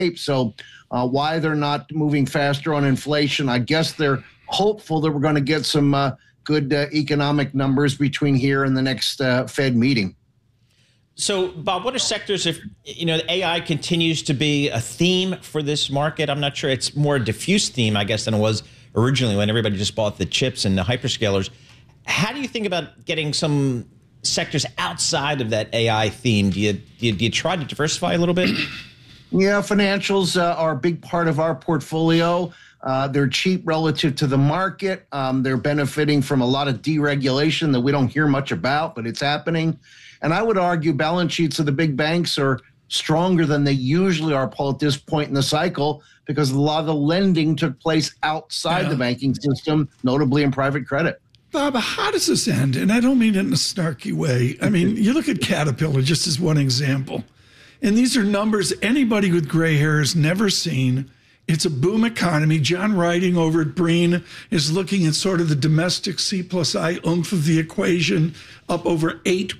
So why they're not moving faster on inflation, I guess they're hopeful that we're going to get some good economic numbers between here and the next Fed meeting. So, Bob, what are sectors if, AI continues to be a theme for this market? I'm not sure it's more a diffuse theme, I guess, than it was originally when everybody just bought the chips and the hyperscalers. How do you think about getting some sectors outside of that AI theme? Do you try to diversify a little bit? Yeah, financials are a big part of our portfolio. They're cheap relative to the market. They're benefiting from a lot of deregulation that we don't hear much about, but it's happening. And I would argue balance sheets of the big banks are stronger than they usually are, Paul, at this point in the cycle, because a lot of the lending took place outside the banking system, notably in private credit. Bob, how does this end? And I don't mean it in a snarky way. I mean, you look at Caterpillar just as one example. And these are numbers anybody with gray hair has never seen. It's a boom economy. John Riding over at Breen is looking at sort of the domestic C+I oomph of the equation, up over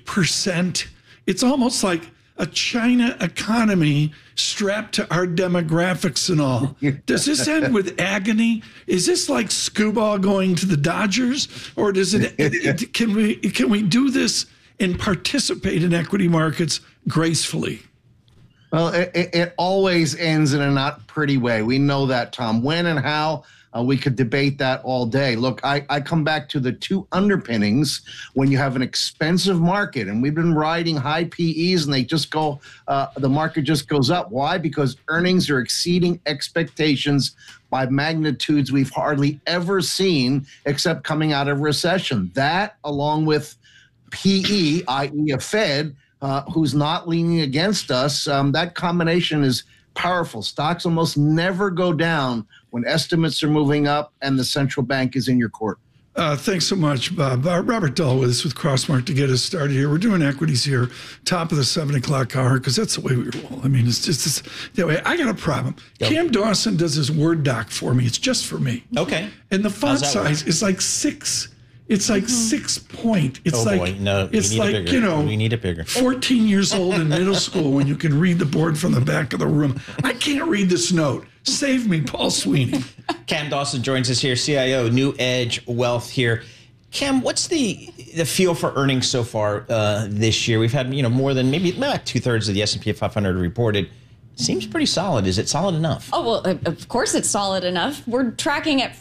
8%. It's almost like a China economy strapped to our demographics and all. Does this end with agony? Is this like Scuba going to the Dodgers? Or does it, can we do this and participate in equity markets gracefully? Well, it always ends in a not pretty way. We know that, Tom. When and how, we could debate that all day. Look, I come back to the two underpinnings when you have an expensive market, and we've been riding high PEs, and they just go, the market just goes up. Why? Because earnings are exceeding expectations by magnitudes we've hardly ever seen, except coming out of recession. That, along with PE, i.e. a Fed, who's not leaning against us, that combination is powerful. Stocks almost never go down when estimates are moving up and the central bank is in your court. Thanks so much, Bob. Robert Dahl with us with Crossmark to get us started here. We're doing equities here, top of the 7 o'clock hour, because that's the way we roll. I mean, it's just that way. I got a problem. Yep. Cam Dawson does his Word doc for me. It's just for me. Okay. And the font size is like 6. It's like 6 point. It's boy, no, it's like, we need it bigger. 14 years old in middle school when you can read the board from the back of the room. I can't read this note. Save me, Paul Sweeney. Cam Dawson joins us here, CIO, New Edge Wealth here. Cam, what's the feel for earnings so far this year? We've had more than maybe about 2/3 of the S&P 500 reported. Seems pretty solid. Is it solid enough? Oh, well, of course it's solid enough. We're tracking at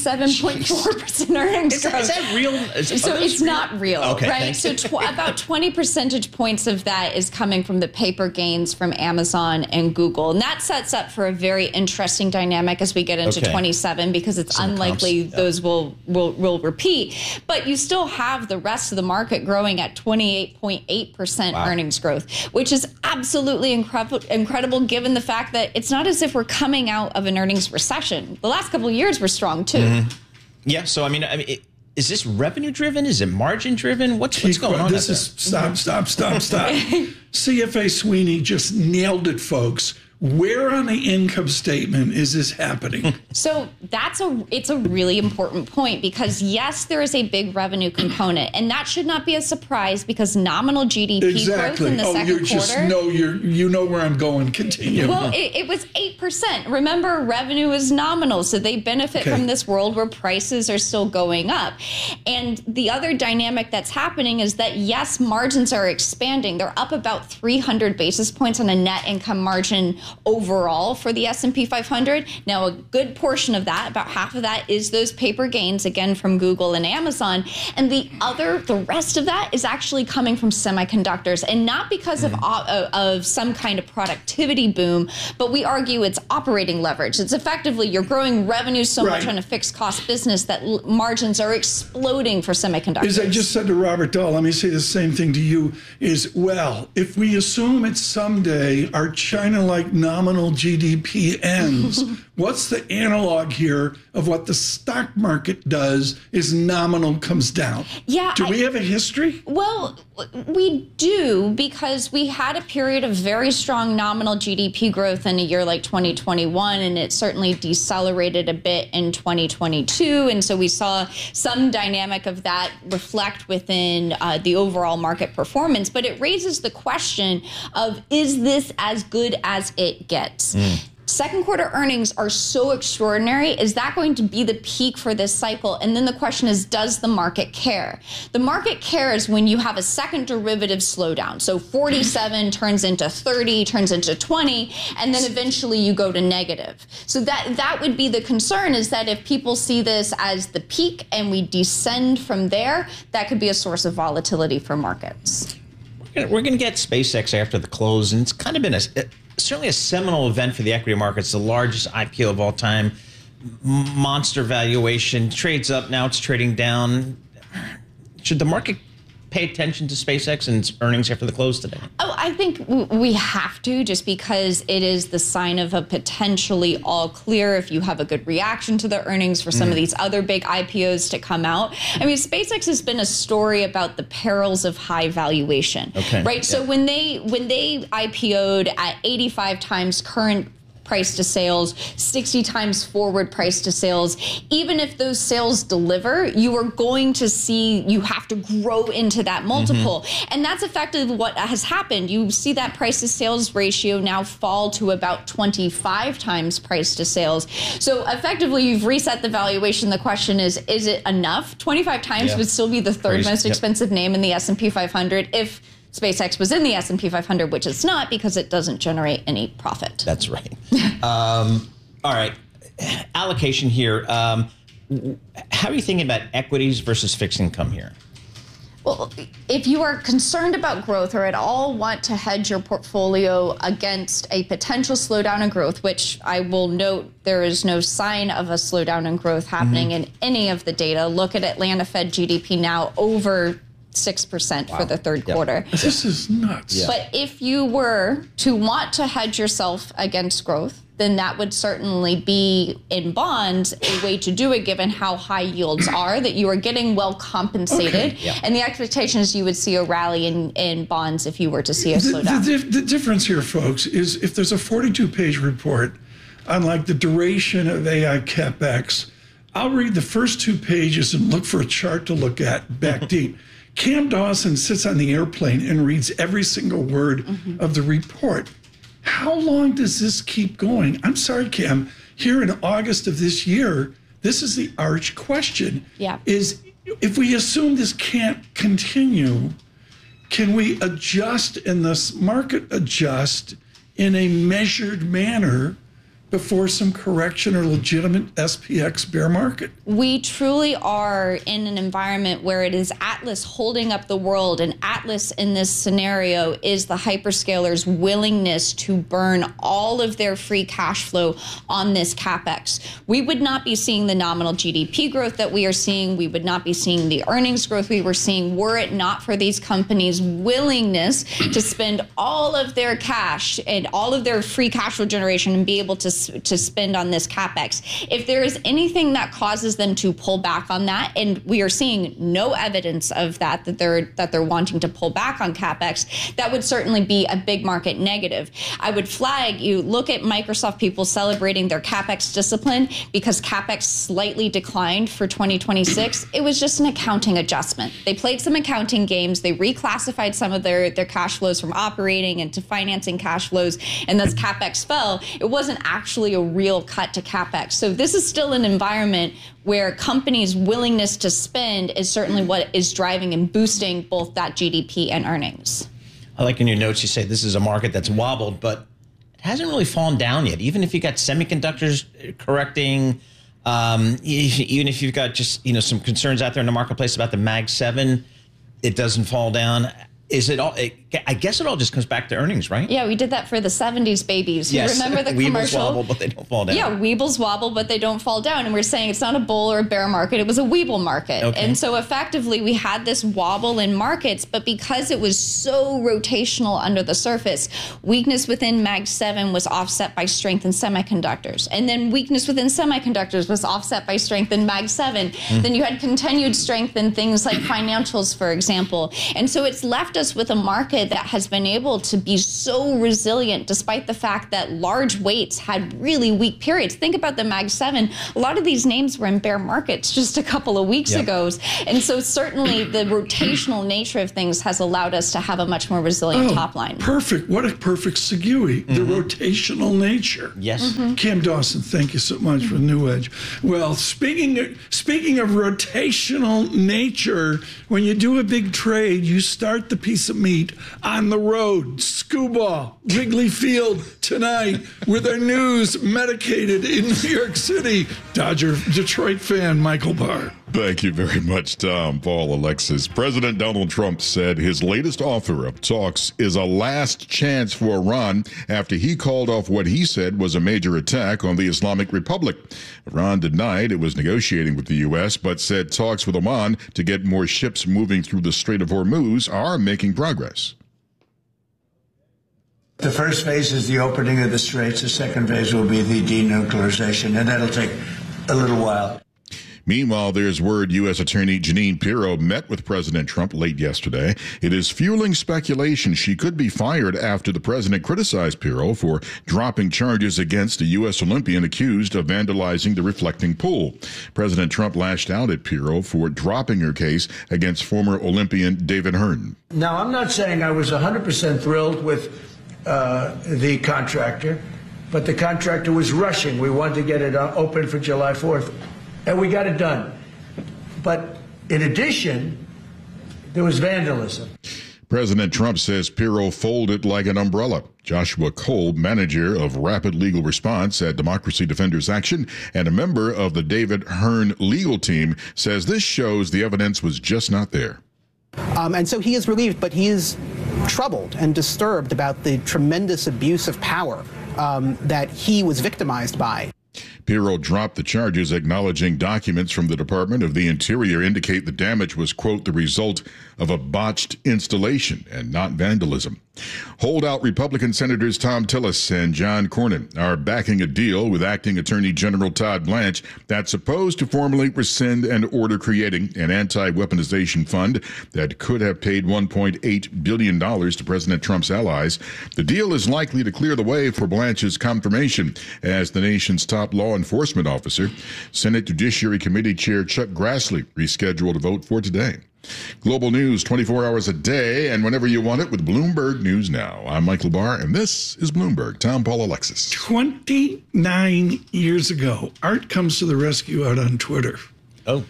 47.4% earnings growth. Is that real? So it's not real, okay, right? So about 20 percentage points of that is coming from the paper gains from Amazon and Google. And that sets up for a very interesting dynamic as we get into 27, because it's unlikely those will repeat. But you still have the rest of the market growing at 28.8% earnings growth, which is absolutely incredible given the fact that it's not as if we're coming out of an earnings recession. The last couple of years were strong too. Mm-hmm. Yeah, so I mean, is this revenue driven? Is it margin driven? What's going on? This is stop. CFA Sweeney just nailed it, folks. Where on the income statement is this happening? So it's a really important point, because yes, there is a big revenue component, and that should not be a surprise because nominal GDP growth in the second quarter. You know where I'm going. Continue. Well, it was 8%. Remember, revenue is nominal, so they benefit from this world where prices are still going up. And the other dynamic that's happening is that yes, margins are expanding. They're up about 300 basis points on a net income margin overall for the S&P 500. Now, a good portion of that, about half of that, is those paper gains, again, from Google and Amazon. And the rest of that is actually coming from semiconductors, and not because of some kind of productivity boom, but we argue it's operating leverage. It's effectively you're growing revenue so much on a fixed cost business that margins are exploding for semiconductors. As I just said to Robert Dahl, let me say the same thing to you, is, well, if we assume it's someday our China-like nominal GDP ends, what's the analog here of what the stock market does is nominal comes down? Yeah. Do we have a history? Well, we do, because we had a period of very strong nominal GDP growth in a year like 2021, and it certainly decelerated a bit in 2022. And so we saw some dynamic of that reflect within the overall market performance. But it raises the question of, is this as good as it it gets. Second quarter earnings are so extraordinary. Is that going to be the peak for this cycle? And then the question is, does the market care? The market cares when you have a second derivative slowdown. So 47 turns into 30, turns into 20, and then eventually you go to negative. So that would be the concern, is that if people see this as the peak and we descend from there, that could be a source of volatility for markets. We're going to get SpaceX after the close, and it's kind of been certainly a seminal event for the equity markets, the largest IPO of all time, monster valuation, trades up, now it's trading down. Should the market pay attention to SpaceX and its earnings after the close today? Oh, I think we have to, just because it is the sign of a potentially all clear if you have a good reaction to the earnings for some of these other big IPOs to come out. I mean, SpaceX has been a story about the perils of high valuation, right? Yeah. So when they IPO'd at 85 times current price to sales, 60 times forward price to sales, even if those sales deliver, you are going to see, you have to grow into that multiple. And that's effectively what has happened. You see that price to sales ratio now fall to about 25 times price to sales. So effectively, you've reset the valuation. The question is it enough? 25 times would still be the third most expensive name in the S&P 500 if SpaceX was in the S&P 500, which it's not, because it doesn't generate any profit. That's right. All right. Allocation here. How are you thinking about equities versus fixed income here? Well, if you are concerned about growth or at all want to hedge your portfolio against a potential slowdown in growth, which I will note there is no sign of a slowdown in growth happening in any of the data. Look at Atlanta Fed GDP now over 6% for the third quarter. This is nuts. But if you were to want to hedge yourself against growth, then that would certainly be in bonds a way to do it, given how high yields are, that you are getting well compensated. And the expectation is you would see a rally in bonds if you were to see a slowdown. The difference here, folks, is if there's a 42-page report on like the duration of AI CapEx, I'll read the first 2 pages and look for a chart to look at back deep. Cam Dawson sits on the airplane and reads every single word of the report. How long does this keep going? I'm sorry, Cam. Here in August of this year, this is the arch question. Is if we assume this can't continue, can we adjust and this market adjust in a measured manner before some correction or legitimate SPX bear market? We truly are in an environment where it is Atlas holding up the world, and Atlas in this scenario is the hyperscalers' willingness to burn all of their free cash flow on this CapEx. We would not be seeing the nominal GDP growth that we are seeing. We would not be seeing the earnings growth we were seeing were it not for these companies' willingness to spend all of their cash and all of their free cash flow generation and be able to spend on this CapEx. If there is anything that causes them to pull back on that, and we are seeing no evidence of that they're wanting to pull back on CapEx, that would certainly be a big market negative. I would flag, you look at Microsoft people celebrating their CapEx discipline because CapEx slightly declined for 2026. It was just an accounting adjustment. They played some accounting games. They reclassified some of their cash flows from operating into financing cash flows, and thus CapEx fell. It wasn't actually a real cut to CapEx. So this is still an environment where companies' willingness to spend is certainly what is driving and boosting both that GDP and earnings. I like in your notes you say this is a market that's wobbled, but it hasn't really fallen down yet. Even if you got semiconductors correcting, even if you've got just some concerns out there in the marketplace about the Mag 7, it doesn't fall down. Is it all? I guess it all just comes back to earnings, right? Yeah, we did that for the 70s babies. Yes. You remember the Weebles commercial? Wobble, but they don't fall down. Yeah, Weebles wobble, but they don't fall down. And we're saying it's not a bull or a bear market. It was a Weeble market. Okay. And so effectively, we had this wobble in markets, but because it was so rotational under the surface, weakness within Mag 7 was offset by strength in semiconductors. And then weakness within semiconductors was offset by strength in Mag 7. Then you had continued strength in things like financials, for example. And so it's left us with a market that has been able to be so resilient despite the fact that large weights had really weak periods. Think about the Mag 7. A lot of these names were in bear markets just a couple of weeks ago. And so certainly the rotational nature of things has allowed us to have a much more resilient top line. Perfect. What a perfect segue. The rotational nature. Yes. Cam Dawson, thank you so much for New Edge. Well, speaking of rotational nature, when you do a big trade, you start the piece of meat on the road. Scuba, Wrigley Field tonight with our news medicated in New York City. Detroit fan Michael Barr. Thank you very much, Tom, Paul, Alexis. President Donald Trump said his latest offer of talks is a last chance for Iran after he called off what he said was a major attack on the Islamic Republic. Iran denied it was negotiating with the U.S., but said talks with Oman to get more ships moving through the Strait of Hormuz are making progress. The first phase is the opening of the straits. The second phase will be the denuclearization, and that'll take a little while. Meanwhile, there's word U.S. Attorney Jeanine Pirro met with President Trump late yesterday. It is fueling speculation she could be fired after the president criticized Pirro for dropping charges against a U.S. Olympian accused of vandalizing the reflecting pool. President Trump lashed out at Pirro for dropping her case against former Olympian David Hearn. Now, I'm not saying I was 100% thrilled with the contractor, but the contractor was rushing. We wanted to get it open for July 4th. And we got it done. But in addition, there was vandalism. President Trump says Pirro folded like an umbrella. Joshua Kolb, manager of Rapid Legal Response at Democracy Defenders Action and a member of the David Hearn legal team, says this shows the evidence was just not there. And so he is relieved, but he is troubled and disturbed about the tremendous abuse of power that he was victimized by. Pirro dropped the charges, acknowledging documents from the Department of the Interior indicate the damage was, quote, the result of a botched installation and not vandalism. Holdout Republican Senators Tom Tillis and John Cornyn are backing a deal with Acting Attorney General Todd Blanche that's supposed to formally rescind an order creating an anti-weaponization fund that could have paid $1.8 billion to President Trump's allies. The deal is likely to clear the way for Blanche's confirmation as the nation's top law enforcement officer. Senate Judiciary Committee Chair Chuck Grassley rescheduled a vote for today. Global news 24 hours a day and whenever you want it with Bloomberg News Now. I'm Michael Barr, and this is Bloomberg. Tom, Paul, Alexis. 29 years ago, Art comes to the rescue out on Twitter. Oh.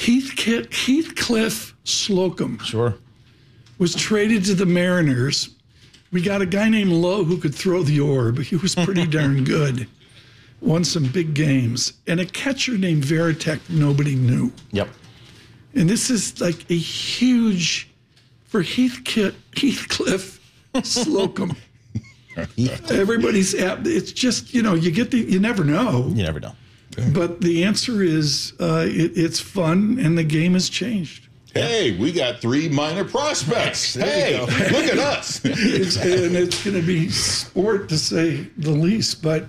Heathcliff Slocum. Sure. Was traded to the Mariners. We got a guy named Lowe who could throw the orb. He was pretty darn good. Won some big games. And a catcher named Varitek nobody knew. Yep. And this is like a huge, for Heathcliff Slocum. Everybody's, it's just, you never know. You never know. But the answer is it's fun and the game has changed. Hey, we got 3 minor prospects. Hey, look at us. And it's going to be sport to say the least. But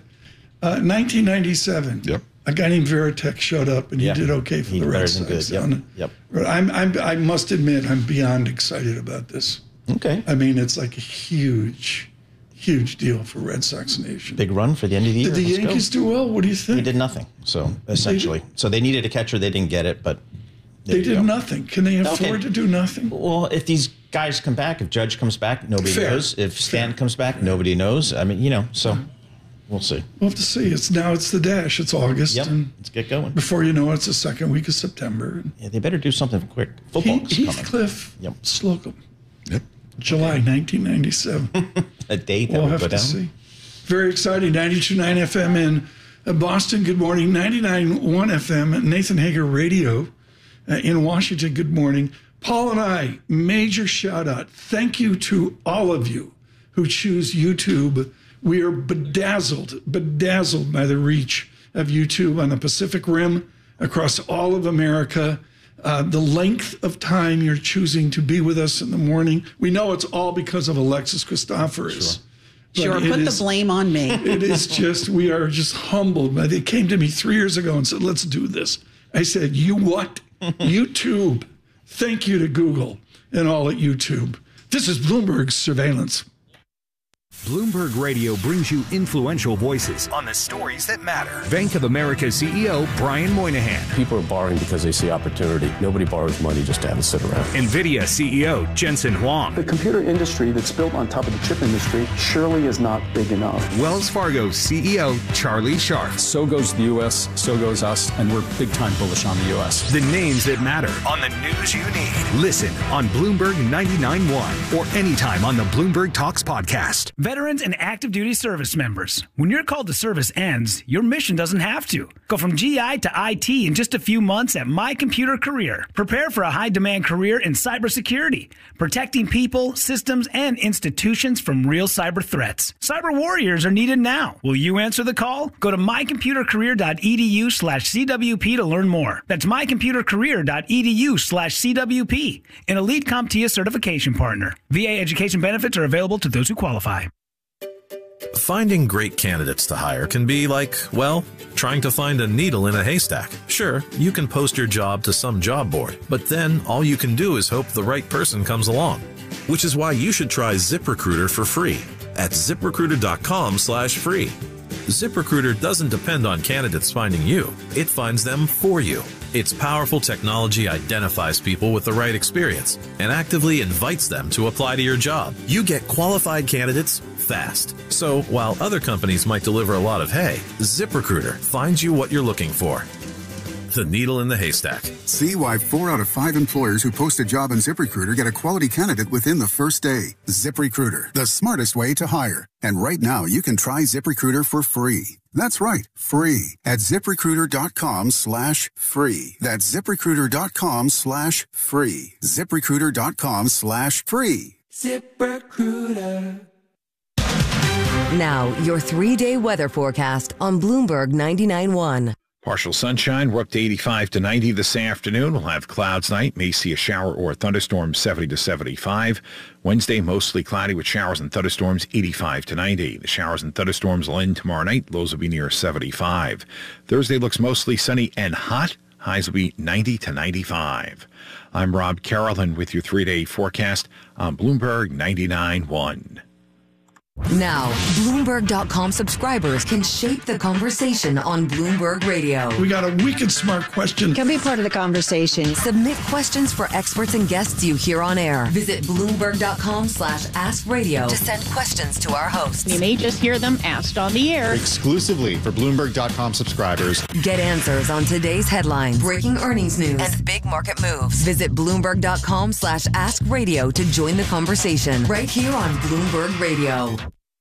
1997. Yep. A guy named Varitek showed up, and he did okay for the Red Sox. Yep. I must admit, I'm beyond excited about this. Okay. I mean, it's like a huge deal for Red Sox Nation. Big run for the end of the year. Did the Yankees do well? What do you think? They did nothing, so essentially. So they needed a catcher. They didn't get it, but they did nothing. Can they afford to do nothing? Well, if these guys come back, if Judge comes back, nobody knows. If Stan comes back, nobody knows. I mean, so... We'll see. We'll have to see. It's the dash. It's August. Yep. And let's get going. Before you know it, it's the second week of September. Yeah, they better do something quick. Football's coming. Heathcliff Slocum. Yep. July 1997. A date that we'll have to see. Very exciting. 92.9 FM in Boston. Good morning. 99.1 FM Nathan Hager Radio in Washington. Good morning. Paul and I, major shout out. Thank you to all of you who choose YouTube. We are bedazzled by the reach of YouTube on the Pacific Rim, across all of America. The length of time you're choosing to be with us in the morning. We know it's all because of Alexis Christoforous. Sure, put the blame on me. It is just, we are just humbled. They came to me 3 years ago and said, let's do this. I said, you what? YouTube. Thank you to Google and all at YouTube This is Bloomberg Surveillance. Bloomberg Radio brings you influential voices on the stories that matter. Bank of America CEO Brian Moynihan. People are borrowing because they see opportunity. Nobody borrows money just to have it sit around. NVIDIA CEO Jensen Huang. The computer industry that's built on top of the chip industry surely is not big enough. Wells Fargo CEO Charlie Scharf. So goes the U.S., so goes us, and we're big time bullish on the U.S. The names that matter on the news you need. Listen on Bloomberg 99.1 or anytime on the Bloomberg Talks podcast. Veterans and active duty service members. When your call to service ends, your mission doesn't have to. Go from GI to IT in just a few months at My Computer Career. Prepare for a high-demand career in cybersecurity, protecting people, systems, and institutions from real cyber threats. Cyber warriors are needed now. Will you answer the call? Go to mycomputercareer.edu/CWP to learn more. That's mycomputercareer.edu/CWP, an elite CompTIA certification partner. VA education benefits are available to those who qualify. Finding great candidates to hire can be like, well, trying to find a needle in a haystack. Sure, you can post your job to some job board, but then all you can do is hope the right person comes along. Which is why you should try ZipRecruiter for free at ZipRecruiter.com/free. ZipRecruiter doesn't depend on candidates finding you. It finds them for you. Its powerful technology identifies people with the right experience and actively invites them to apply to your job. You get qualified candidates fast. So while other companies might deliver a lot of hay, ZipRecruiter finds you what you're looking for. The needle in the haystack. See why 4 out of 5 employers who post a job on ZipRecruiter get a quality candidate within the first day. ZipRecruiter, the smartest way to hire. And right now, you can try ZipRecruiter for free. That's right, free at ZipRecruiter.com/free. That's ZipRecruiter.com/free. ZipRecruiter.com/free. ZipRecruiter. Now, your 3-day weather forecast on Bloomberg 99.1. Partial sunshine. We're up to 85 to 90 this afternoon. We'll have clouds tonight. May see a shower or a thunderstorm, 70 to 75. Wednesday, mostly cloudy with showers and thunderstorms, 85 to 90. The showers and thunderstorms will end tomorrow night. Lows will be near 75. Thursday looks mostly sunny and hot. Highs will be 90 to 95. I'm Rob Carroll with your 3-day forecast on Bloomberg 99.1. Now, Bloomberg.com subscribers can shape the conversation on Bloomberg Radio. We got a wicked smart question. Can be part of the conversation. Submit questions for experts and guests you hear on air. Visit Bloomberg.com/AskRadio to send questions to our hosts. You may just hear them asked on the air. Exclusively for Bloomberg.com subscribers. Get answers on today's headlines, breaking earnings news, and big market moves. Visit Bloomberg.com/AskRadio to join the conversation right here on Bloomberg Radio.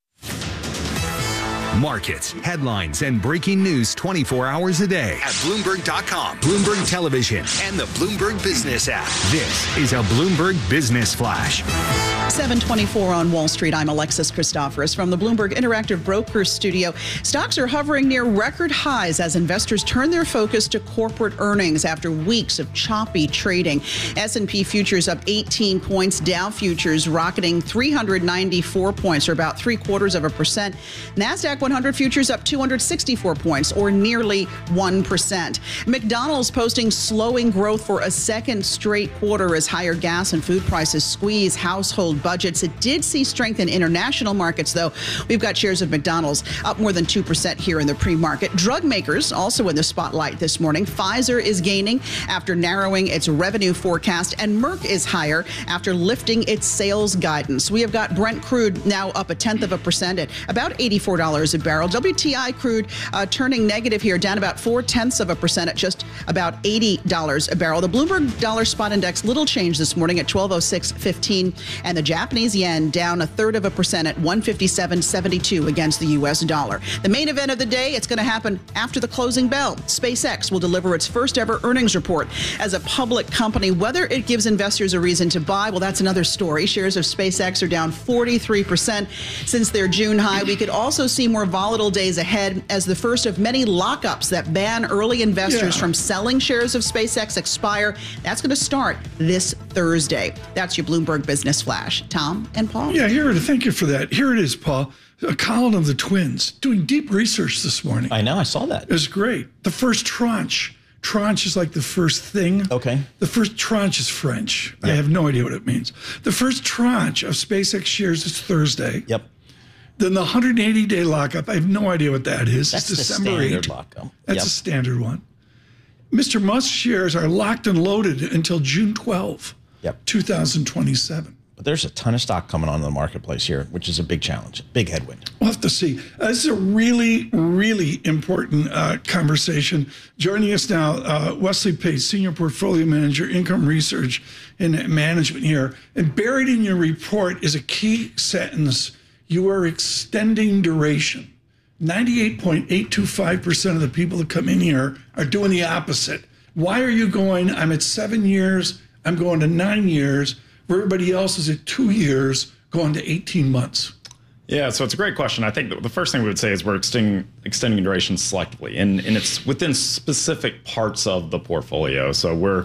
Markets, headlines, and breaking news 24 hours a day at Bloomberg.com, Bloomberg Television, and the Bloomberg Business app. This is a Bloomberg Business Flash. 7:24 on Wall Street. I'm Alexis Christoforous from the Bloomberg Interactive Brokers studio. Stocks are hovering near record highs as investors turn their focus to corporate earnings after weeks of choppy trading. S&P futures up 18 points. Dow futures rocketing 394 points, or about 0.75%. NASDAQ 100 futures up 264 points, or nearly 1%. McDonald's posting slowing growth for a second straight quarter as higher gas and food prices squeeze household budgets. It did see strength in international markets, though. We've got shares of McDonald's up more than 2% here in the pre-market. Drug makers also in the spotlight this morning. Pfizer is gaining after narrowing its revenue forecast, and Merck is higher after lifting its sales guidance. We have got Brent crude now up 0.1% at about $84 a barrel. WTI crude turning negative here, down about 0.4% at just about $80 a barrel. The Bloomberg Dollar Spot Index, little change this morning at 1206.15, and the Japanese yen down 0.3% at 157.72 against the U.S. dollar. The main event of the day, it's going to happen after the closing bell. SpaceX will deliver its first ever earnings report as a public company. Whether it gives investors a reason to buy, well, that's another story. Shares of SpaceX are down 43% since their June high. We could also see more volatile days ahead as the first of many lockups that ban early investors from selling shares of SpaceX expire. That's going to start this Thursday. That's your Bloomberg Business Flash. Tom and Paul? Yeah, thank you for that. Here it is, Paul. Colin of the Twins doing deep research this morning. I know, I saw that. It was great. The first tranche tranche is like the first thing. Okay. The first tranche is French. Yep. I have no idea what it means. The first tranche of SpaceX shares is Thursday. Yep. Then the 180-day lockup, I have no idea what that is. That's it's December the standard 8th. lockup. That's a standard one. Mr. Musk shares are locked and loaded until June 12, 2027. But there's a ton of stock coming onto the marketplace here, which is a big challenge, big headwind. We'll have to see. This is a really, really important conversation. Joining us now, Wesley Page, Senior Portfolio Manager, Income Research and Management here. And buried in your report is a key sentence. You are extending duration. 98.825% of the people that come in here are doing the opposite. Why are you going, I'm at 7 years, I'm going to 9 years, where everybody else is at 2 years, going to 18 months? Yeah, so it's a great question. I think the first thing we would say is we're extending duration selectively, and it's within specific parts of the portfolio. So we're,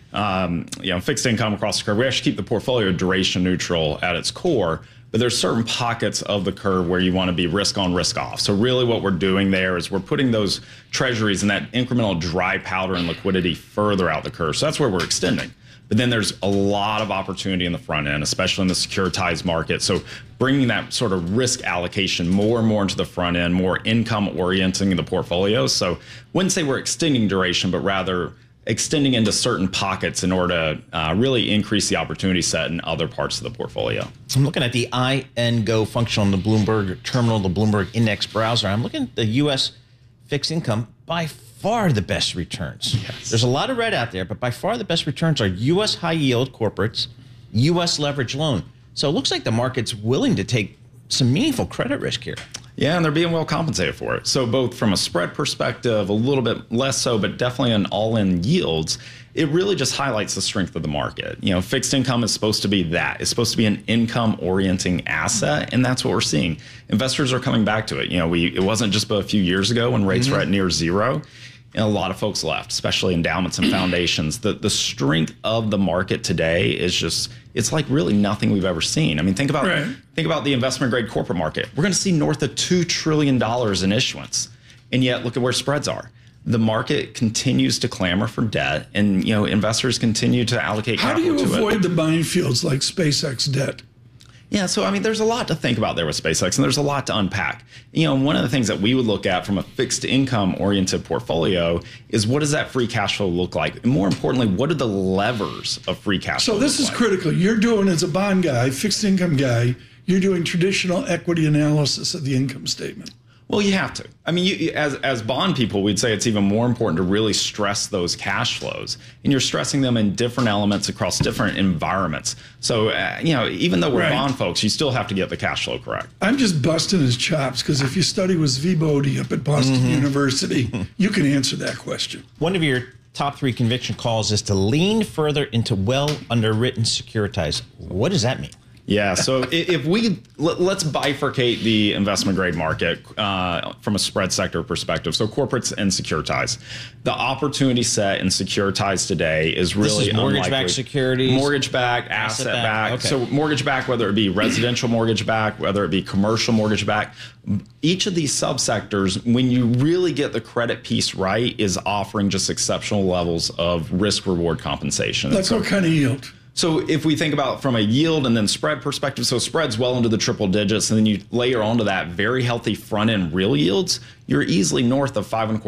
fixed income across the curve. We actually keep the portfolio duration neutral at its core, but there's certain pockets of the curve where you want to be risk on, risk off. So really what we're doing there is we're putting those treasuries and that incremental dry powder and liquidity further out the curve. So that's where we're extending. But then there's a lot of opportunity in the front end, especially in the securitized market. So bringing that sort of risk allocation more and more into the front end, more income orienting the portfolio. So wouldn't say we're extending duration, but rather extending into certain pockets in order to really increase the opportunity set in other parts of the portfolio. I'm looking at the INGO function on the Bloomberg terminal, the Bloomberg Index browser. I'm looking at the U.S. fixed income. By far the best returns. Yes. There's a lot of red out there, but by far the best returns are U.S. high yield corporates, U.S. leverage loan. So it looks like the market's willing to take some meaningful credit risk here. Yeah, and they're being well compensated for it. So both from a spread perspective, a little bit less so, but definitely on all-in yields, it really just highlights the strength of the market. Fixed income is supposed to be that. It's supposed to be an income-orienting asset, and that's what we're seeing. Investors are coming back to it. It wasn't just a few years ago when rates were at near zero, and a lot of folks left, especially endowments and foundations. The strength of the market today is just, it's like really nothing we've ever seen. I mean, think about the investment grade corporate market. We're going to see north of $2 trillion in issuance. And yet look at where spreads are. The market continues to clamor for debt, and investors continue to allocate capital to it. How do you avoid the minefields like SpaceX debt? Yeah, so I mean, there's a lot to think about there with SpaceX, and there's a lot to unpack. One of the things that we would look at from a fixed income oriented portfolio is what does that free cash flow look like? And more importantly, what are the levers of free cash flow? So this is critical. You're doing, as a bond guy, fixed income guy, you're doing traditional equity analysis of the income statement. Well, you have to. I mean, as bond people, we'd say it's even more important to really stress those cash flows. And you're stressing them in different elements across different environments. So, even though we're bond folks, you still have to get the cash flow correct. I'm just busting his chops because if you study with Zvi Bodie up at Boston University, you can answer that question. One of your top 3 conviction calls is to lean further into well underwritten securitized. What does that mean? Yeah, so if let's bifurcate the investment grade market from a spread sector perspective. So corporates and securitized. The opportunity set in securitized today is really this is mortgage-backed securities, mortgage-backed, asset-backed. Okay. So mortgage-backed, whether it be residential mortgage-backed, whether it be commercial mortgage-backed, each of these subsectors, when you really get the credit piece right, is offering just exceptional levels of risk-reward compensation. Like what kind of yield? So if we think about from a yield and then spread perspective, so spreads well into the triple digits, and then you layer onto that very healthy front end real yields, you're easily north of 5.25%,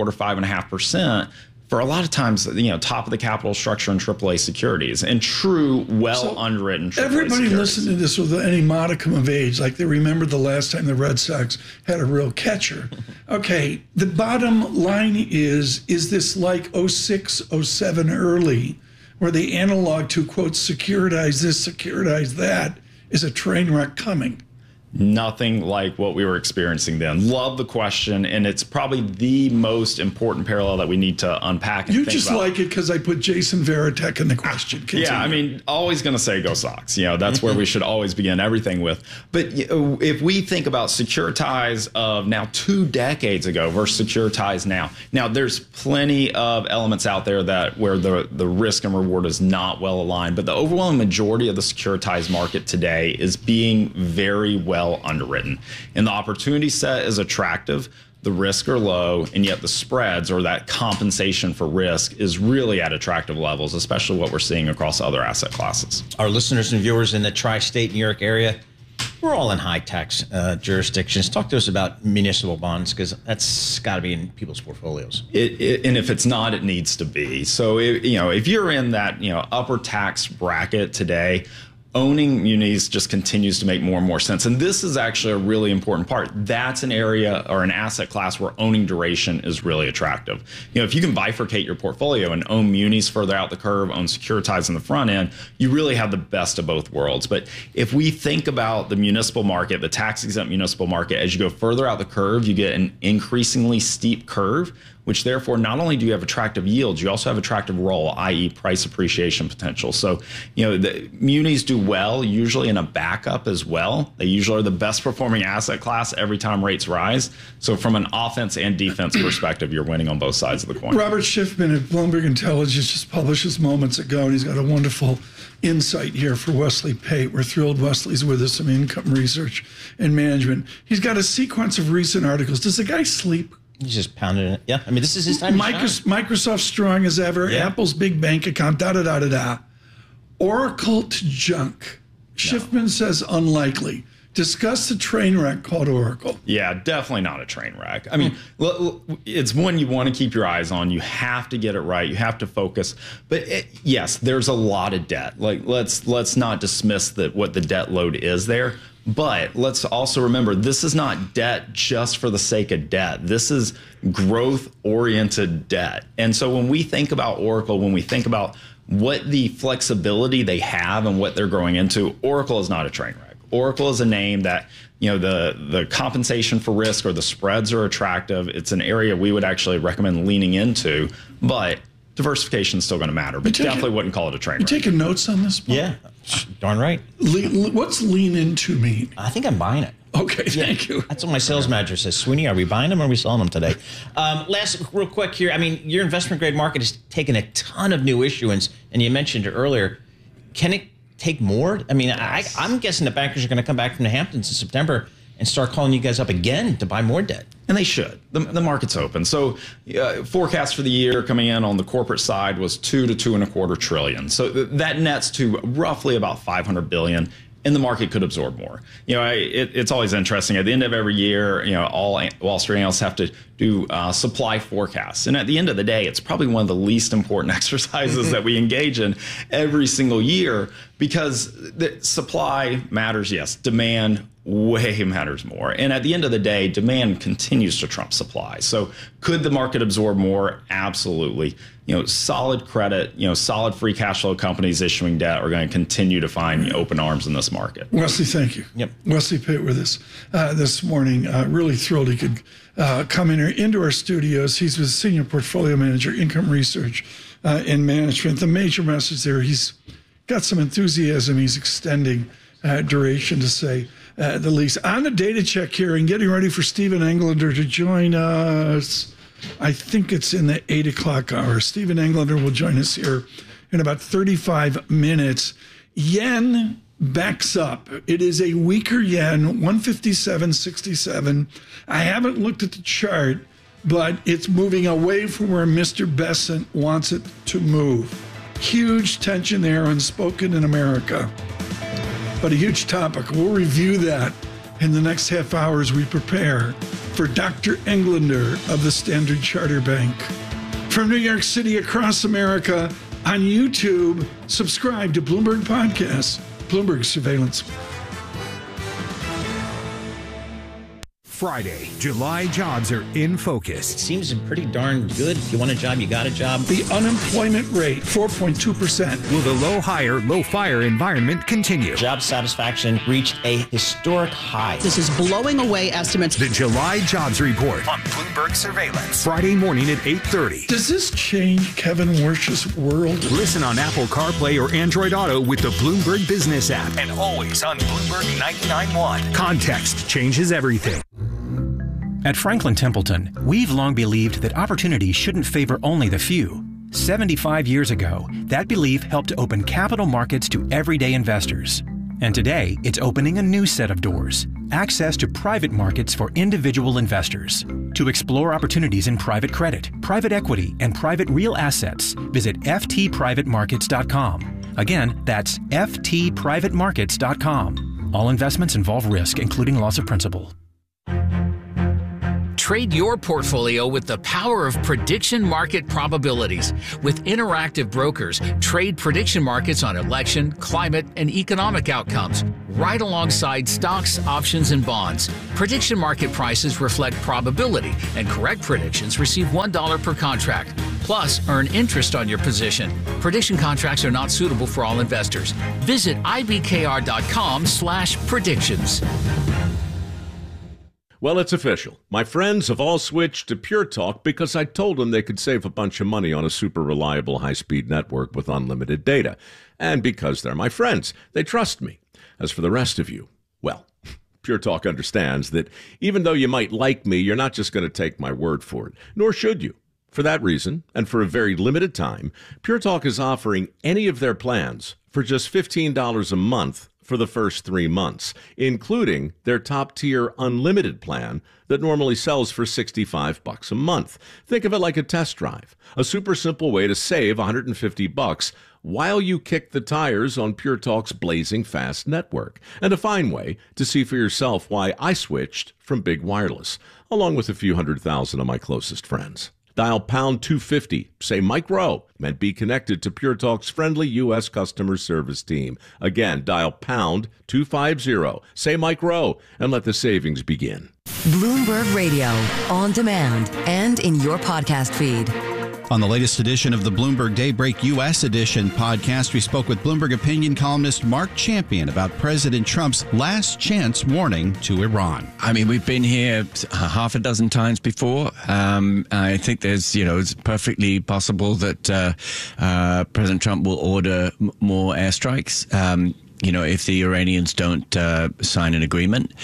5.5%. For a lot of times, top of the capital structure in AAA securities and true, underwritten AAA everybody securities. Listen to this with any modicum of age, like they remember the last time the Red Sox had a real catcher. Okay, the bottom line is this like 06, 07 early, where the analog to, quote, securitize this, securitize that, is a train wreck coming? Nothing like what we were experiencing then. Love the question, and it's probably the most important parallel that we need to unpack and you think just about. Like it because I put Jason Varitek in the question. Continue. Yeah, I mean, always going to say go Sox. That's where we should always begin everything with. But if we think about securitized of now 2 decades ago versus securitized now there's plenty of elements out there that where the risk and reward is not well aligned. But the overwhelming majority of the securitized market today is being very well underwritten, and the opportunity set is attractive. the risk are low, and yet the spreads or that compensation for risk is really at attractive levels, especially what we're seeing across other asset classes. Our listeners and viewers in the tri-state New York area, we're all in high tax jurisdictions. Talk to us about municipal bonds, because that's got to be in people's portfolios. And if it's not, it needs to be. So, if you're in that, upper tax bracket today, owning munis just continues to make more and more sense. And this is actually a really important part. That's an area or an asset class where owning duration is really attractive. If you can bifurcate your portfolio and own munis further out the curve, own securitized in the front end, you really have the best of both worlds. But if we think about the municipal market, the tax-exempt municipal market, as you go further out the curve, you get an increasingly steep curve, which therefore not only do you have attractive yields, you also have attractive roll, i.e. price appreciation potential. So, the munis do well, usually in a backup as well. They usually are the best performing asset class every time rates rise. So from an offense and defense perspective, you're winning on both sides of the coin. Robert Schiffman at Bloomberg Intelligence just published this moments ago, and he's got a wonderful insight here for Wesley Pate. We're thrilled Wesley's with us from Income Research and Management. He's got a sequence of recent articles. Does the guy sleep? He's just pounding it. Yeah, I mean, this is his time to shine. Microsoft strong as ever. Yeah. Apple's big bank account, da-da-da-da-da. Oracle to junk. Schiffman says unlikely. Discuss the train wreck called Oracle. Yeah, definitely not a train wreck. I mean, it's one you want to keep your eyes on. You have to get it right. You have to focus. But yes, there's a lot of debt. Let's not dismiss what the debt load is there. But let's also remember, this is not debt just for the sake of debt. This is growth-oriented debt. And so when we think about Oracle, when we think about what the flexibility they have and what they're growing into, Oracle is not a train wreck. Oracle is a name that, the compensation for risk or the spreads are attractive. It's an area we would actually recommend leaning into, but diversification is still going to matter. But definitely wouldn't call it a train wreck. You taking notes on this, Paul? Yeah, darn right. What's lean into mean? I think I'm buying it. Okay, thank you. That's what my sales manager says. Sweeney, are we buying them or are we selling them today? Last, real quick here. I mean, your investment grade market has taken a ton of new issuance, and you mentioned it earlier. Can it take more? I mean, I'm guessing the bankers are going to come back from the Hamptons in September and start calling you guys up again to buy more debt. And they should. The market's open. So forecast for the year coming in on the corporate side was $2 to $2.25 trillion. So that nets to roughly about $500 billion. And the market could absorb more. It's always interesting. At the end of every year, all Wall Street analysts have to do supply forecasts. And at the end of the day, it's probably one of the least important exercises that we engage in every single year, because the supply matters, yes. Demand way matters more. And at the end of the day, demand continues to trump supply. So could the market absorb more? Absolutely. Solid credit, solid free cash flow companies issuing debt are going to continue to find open arms in this market. Wesley, thank you. Yep. Wesley Pate with us this morning. Really thrilled he could come into our studios. He's with Senior Portfolio Manager, Income Research and Management. The major message there, he's got some enthusiasm. He's extending duration, to say the least. On the data check here and getting ready for Stephen Englander to join us. I think it's in the 8 o'clock hour. Stephen Englander will join us here in about 35 minutes. Yen backs up. It is a weaker yen, 157.67. I haven't looked at the chart, but it's moving away from where Mr. Bessent wants it to move. Huge tension there, unspoken in America, but a huge topic. We'll review that in the next half hour as we prepare for Dr. Englander of the Standard Chartered Bank. From New York City across America, on YouTube, subscribe to Bloomberg Podcasts, Bloomberg Surveillance. Friday, July jobs are in focus. It seems pretty darn good. If you want a job, you got a job. The unemployment rate, 4.2%. Will the low hire, low fire environment continue? Job satisfaction reached a historic high. This is blowing away estimates. The July jobs report on Bloomberg Surveillance. Friday morning at 8:30. Does this change Kevin Warsh's world? Listen on Apple CarPlay or Android Auto with the Bloomberg Business app. And always on Bloomberg 99.1. Context changes everything. At Franklin Templeton, we've long believed that opportunity shouldn't favor only the few. 75 years ago, that belief helped to open capital markets to everyday investors. And today, it's opening a new set of doors. access to private markets for individual investors. To explore opportunities in private credit, private equity, and private real assets, visit ftprivatemarkets.com. Again, that's ftprivatemarkets.com. All investments involve risk, including loss of principal. Trade your portfolio with the power of prediction market probabilities. With Interactive Brokers, trade prediction markets on election, climate, and economic outcomes, right alongside stocks, options, and bonds. Prediction market prices reflect probability, and correct predictions receive $1 per contract. Plus, earn interest on your position. Prediction contracts are not suitable for all investors. Visit ibkr.com/predictions. Well, it's official. My friends have all switched to Pure Talk because I told them they could save a bunch of money on a super reliable high-speed network with unlimited data. And because they're my friends, they trust me. As for the rest of you, well, Pure Talk understands that even though you might like me, you're not just going to take my word for it, nor should you. For that reason, and for a very limited time, Pure Talk is offering any of their plans for just $15 a month for the first 3 months, including their top-tier unlimited plan that normally sells for $65 a month. Think of it like a test drive, a super simple way to save $150 while you kick the tires on Pure Talk's blazing fast network, and a fine way to see for yourself why I switched from big wireless, along with a few 100,000 of my closest friends. Dial pound 250, say Mike Rowe, and be connected to Pure Talk's friendly U.S. customer service team. Again, dial pound 250, say Mike Rowe, and let the savings begin. Bloomberg Radio, on demand and in your podcast feed. On the latest edition of the Bloomberg Daybreak U.S. Edition podcast, we spoke with Bloomberg opinion columnist Mark Champion about President Trump's last chance warning to Iran. I mean, we've been here half a dozen times before. I think there's, it's perfectly possible that President Trump will order more airstrikes. If the Iranians don't sign an agreement.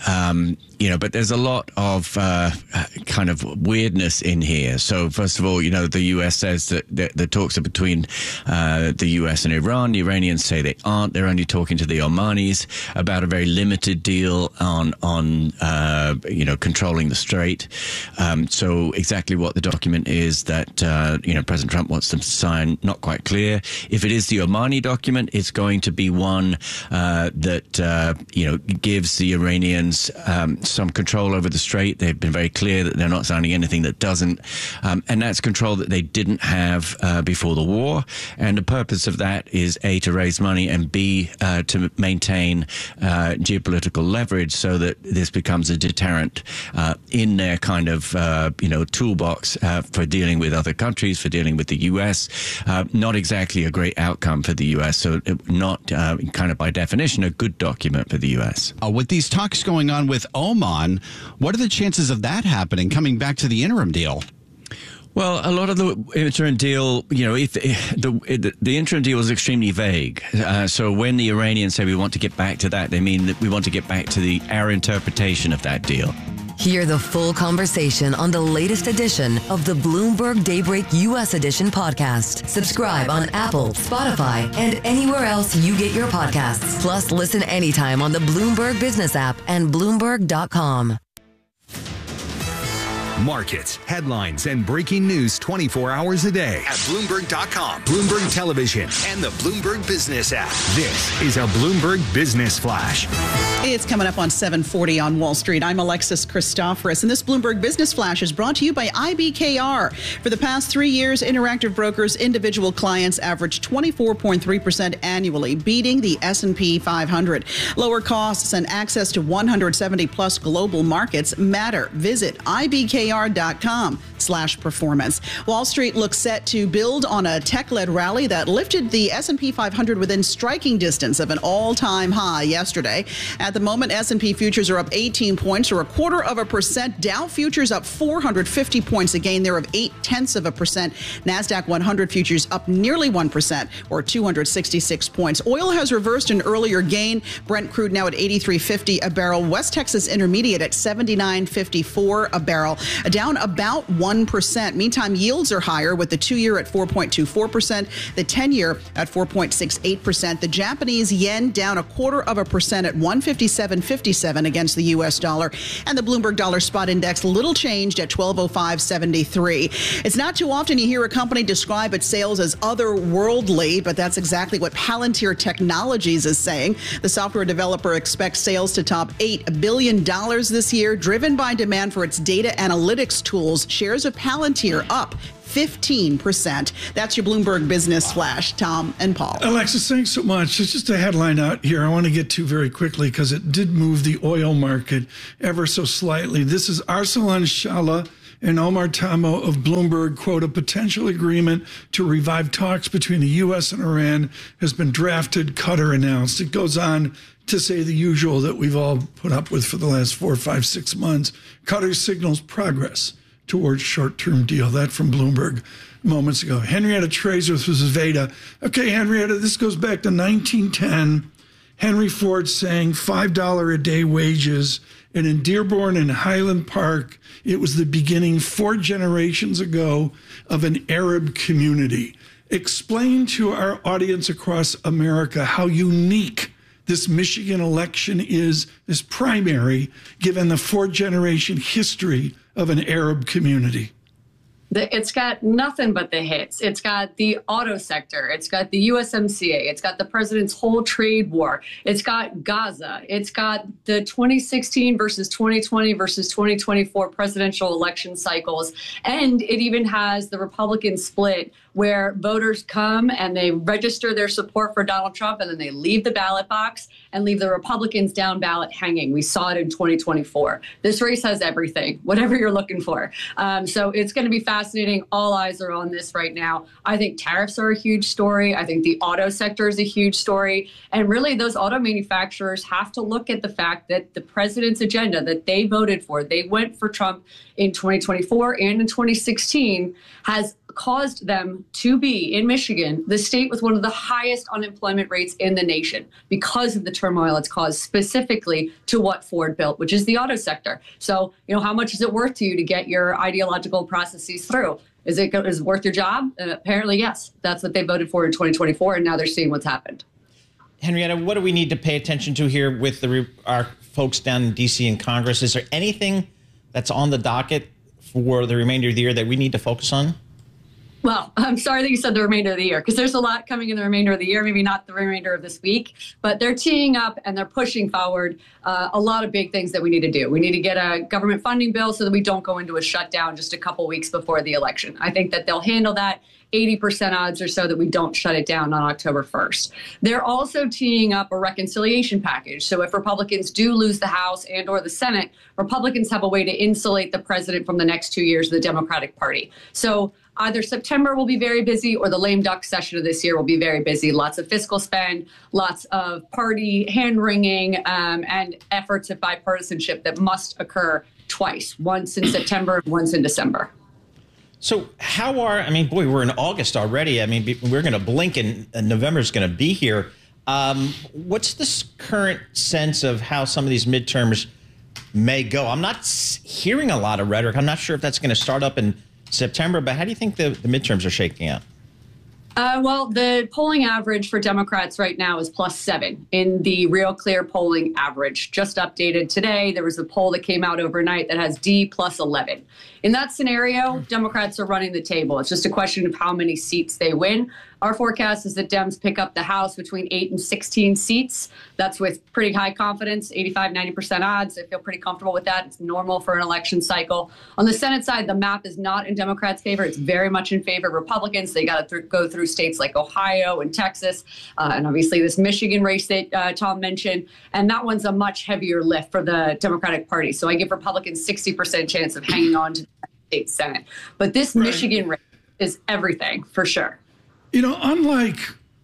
But there's a lot of kind of weirdness in here. So first of all, the U.S. says that the talks are between the U.S. and Iran. The Iranians say they aren't. They're only talking to the Omanis about a very limited deal on controlling the strait. So exactly what the document is that, President Trump wants them to sign, not quite clear. If it is the Omani document, it's going to be one that, gives the Iranians some control over the strait. They've been very clear that they're not signing anything that doesn't. And that's control that they didn't have before the war. And the purpose of that is A, to raise money, and B, to maintain geopolitical leverage so that this becomes a deterrent in their kind of, toolbox for dealing with other countries, for dealing with the U.S. Not exactly a great outcome for the U.S. So not kind of by definition a good document for the U.S. With these talks going on with Oman, what are the chances of that happening, coming back to the interim deal? Well, a lot of the interim deal, if the interim deal is extremely vague. So when the Iranians say we want to get back to that, they mean that we want to get back to our interpretation of that deal. Hear the full conversation on the latest edition of the Bloomberg Daybreak U.S. Edition podcast. Subscribe on Apple, Spotify, and anywhere else you get your podcasts. Plus, listen anytime on the Bloomberg Business app and Bloomberg.com. Markets, headlines, and breaking news 24 hours a day at Bloomberg.com, Bloomberg Television, and the Bloomberg Business app. This is a Bloomberg Business Flash. It's coming up on 7:40 on Wall Street. I'm Alexis Christoforous, and this Bloomberg Business Flash is brought to you by IBKR. For the past 3 years, Interactive Brokers' individual clients averaged 24.3% annually, beating the S&P 500. Lower costs and access to 170-plus global markets matter. Visit IBKR.com/performance. Wall Street looks set to build on a tech-led rally that lifted the S&P 500 within striking distance of an all-time high yesterday. At the moment, S&P futures are up 18 points, or 0.25%. Dow futures up 450 points, a gain there of 0.8%. NASDAQ 100 futures up nearly 1%, or 266 points. Oil has reversed an earlier gain. Brent crude now at $83.50 a barrel. West Texas Intermediate at $79.54 a barrel, down about 1 1%. Meantime, yields are higher, with the 2-year at 4.24%, the 10-year at 4.68%. The Japanese yen down 0.25% at 157.57 against the U.S. dollar. And the Bloomberg Dollar Spot Index little changed at 1205.73. It's not too often you hear a company describe its sales as otherworldly, but that's exactly what Palantir Technologies is saying. The software developer expects sales to top $8 billion this year, driven by demand for its data analytics tools. Shares of Palantir up 15%. That's your Bloomberg Business Flash. Tom and Paul. Alexis, thanks so much. There's just a headline out here I want to get to very quickly because it did move the oil market ever so slightly. This is Arsalan Shala and Omar Tamo of Bloomberg, quote, a potential agreement to revive talks between the U.S. and Iran has been drafted, Qatar announced. It goes on to say the usual that we've all put up with for the last 4, 5, 6 months. Qatar signals progress towards short-term deal. That from Bloomberg moments ago. Henrietta Trazer with Veda. Okay, Henrietta, this goes back to 1910. Henry Ford saying $5 a day wages. And in Dearborn and Highland Park, it was the beginning 4 generations ago of an Arab community. Explain to our audience across America how unique this Michigan election is, this primary, given the 4-generation history of an Arab community. It's got nothing but the hits. It's got the auto sector. It's got the USMCA. It's got the president's whole trade war. It's got Gaza. It's got the 2016 versus 2020 versus 2024 presidential election cycles. And it even has the Republican split where voters come and they register their support for Donald Trump and then they leave the ballot box and leave the Republicans down ballot hanging. We saw it in 2024. This race has everything, whatever you're looking for. So it's going to be fascinating. All eyes are on this right now. I think tariffs are a huge story. I think the auto sector is a huge story. And really, those auto manufacturers have to look at the fact that the president's agenda that they voted for, they went for Trump in 2024 and in 2016, has caused them to be, in Michigan, the state with one of the highest unemployment rates in the nation because of the turmoil it's caused specifically to what Ford built, which is the auto sector. So, how much is it worth to you to get your ideological processes through? Is it worth your job? Apparently, yes. That's what they voted for in 2024, and now they're seeing what's happened. Henrietta, what do we need to pay attention to here with our folks down in D.C. and Congress? Is there anything that's on the docket for the remainder of the year that we need to focus on? Well, I'm sorry that you said the remainder of the year, because there's a lot coming in the remainder of the year, maybe not the remainder of this week, but they're teeing up and they're pushing forward a lot of big things that we need to do. We need to get a government funding bill so that we don't go into a shutdown just a couple weeks before the election. I think that they'll handle that. 80% odds or so that we don't shut it down on October 1st. They're also teeing up a reconciliation package. So if Republicans do lose the House and or the Senate, Republicans have a way to insulate the president from the next 2 years of the Democratic Party. So either September will be very busy or the lame duck session of this year will be very busy. Lots of fiscal spend, lots of party hand-wringing, and efforts at bipartisanship that must occur twice, once in September and once in December. So we're in August already. We're going to blink and November's going to be here. What's this current sense of how some of these midterms may go? I'm not hearing a lot of rhetoric. I'm not sure if that's going to start up in September, but how do you think the midterms are shaking out? Well, the polling average for Democrats right now is +7 in the Real Clear polling average. Just updated today, there was a poll that came out overnight that has D +11. In that scenario, Democrats are running the table. It's just a question of how many seats they win. Our forecast is that Dems pick up the House between 8 and 16 seats. That's with pretty high confidence, 85, 90% odds. I feel pretty comfortable with that. It's normal for an election cycle. On the Senate side, the map is not in Democrats' favor. It's very much in favor of Republicans. They got to go through states like Ohio and Texas, and obviously this Michigan race that Tom mentioned. And that one's a much heavier lift for the Democratic Party. So I give Republicans 60% chance of hanging on to the state Senate. But this Michigan race is everything for sure. Unlike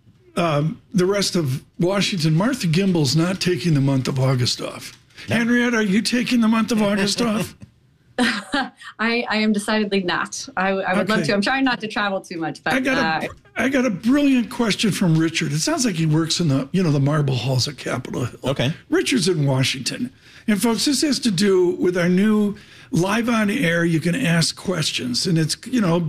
the rest of Washington, Martha Gimbel's not taking the month of August off. No. Henrietta, are you taking the month of August off? I am decidedly not. I would love to. I'm trying not to travel too much. But I got a brilliant question from Richard. It sounds like he works in the marble halls at Capitol Hill. Okay. Richard's in Washington. And folks, this has to do with our new live on air. You can ask questions, and it's,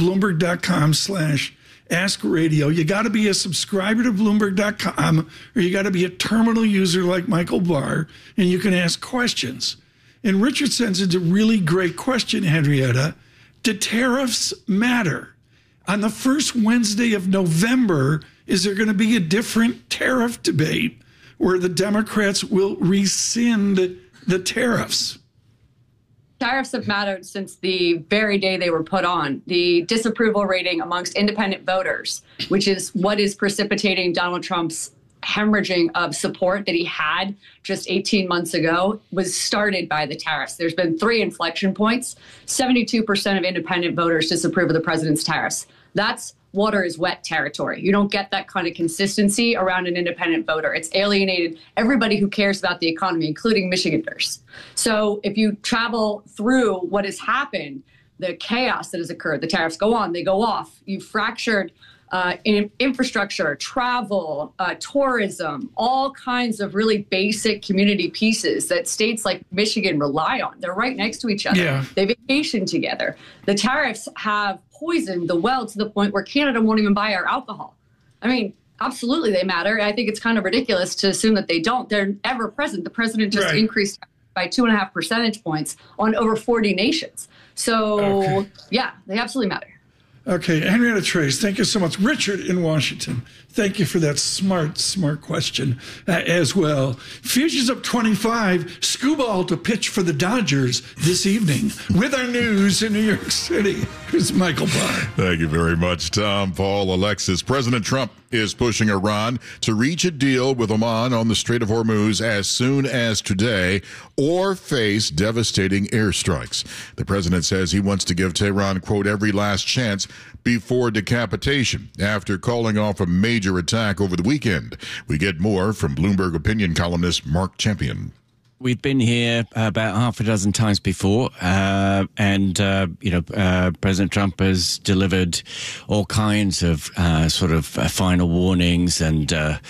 Bloomberg.com/ask radio. You got to be a subscriber to Bloomberg.com, or you got to be a terminal user like Michael Barr, and you can ask questions. And Richard sends in a really great question, Henrietta. Do tariffs matter? On the first Wednesday of November, is there going to be a different tariff debate where the Democrats will rescind the tariffs? Tariffs have mattered since the very day they were put on. The disapproval rating amongst independent voters, which is what is precipitating Donald Trump's hemorrhaging of support that he had just 18 months ago, was started by the tariffs. There's been 3 inflection points. 72% of independent voters disapprove of the president's tariffs. That's water is wet territory. You don't get that kind of consistency around an independent voter. It's alienated everybody who cares about the economy, including Michiganders. So if you travel through what has happened, the chaos that has occurred, the tariffs go on, they go off. You've fractured in infrastructure, travel, tourism, all kinds of really basic community pieces that states like Michigan rely on. They're right next to each other. Yeah. They vacation together. The tariffs have poisoned the well to the point where Canada won't even buy our alcohol. I mean, absolutely they matter. I think it's kind of ridiculous to assume that they don't. They're ever present. The president just increased by 2.5 percentage points on over 40 nations. So, yeah, they absolutely matter. Okay, Henrietta Trace, thank you so much. Richard in Washington, thank you for that smart question as well. Futures up 25, Skubal to pitch for the Dodgers this evening. With our news in New York City, here's Michael Barr. Thank you very much, Tom, Paul, Alexis. President Trump is pushing Iran to reach a deal with Oman on the Strait of Hormuz as soon as today or face devastating airstrikes. The president says he wants to give Tehran, quote, every last chance before decapitation after calling off a major attack over the weekend. We get more from Bloomberg opinion columnist Mark Champion. We've been here about half a dozen times before, and President Trump has delivered all kinds of final warnings and